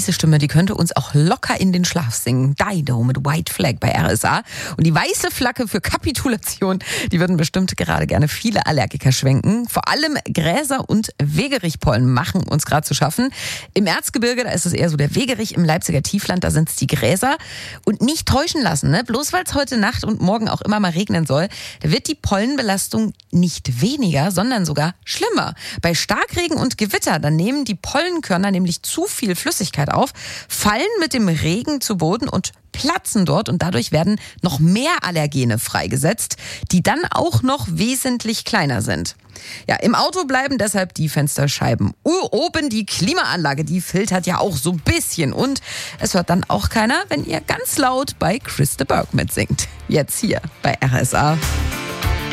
diese Stimme, die könnte uns auch locker in den Schlaf singen. Dido mit White Flag bei RSA. Und die weiße Flagge für Kapitulation, die würden bestimmt gerade gerne viele Allergiker schwenken. Vor allem Gräser und Wegerichpollen machen uns gerade zu schaffen. Im Erzgebirge, da ist es eher so der Wegerich, im Leipziger Tiefland, da sind es die Gräser. Und nicht täuschen lassen, ne? Bloß weil es heute Nacht und morgen auch immer mal regnen soll, da wird die Pollenbelastung nicht weniger, sondern sogar schlimmer. Bei Starkregen und Gewitter, dann nehmen die Pollenkörner nämlich zu viel Flüssigkeit auf, fallen mit dem Regen zu Boden und platzen dort und dadurch werden noch mehr Allergene freigesetzt, die dann auch noch wesentlich kleiner sind. Ja, im Auto bleiben deshalb die Fensterscheiben oben. Die Klimaanlage, die filtert ja auch so ein bisschen. Und es hört dann auch keiner, wenn ihr ganz laut bei Chris de Burgh mitsingt. Jetzt hier bei RSA.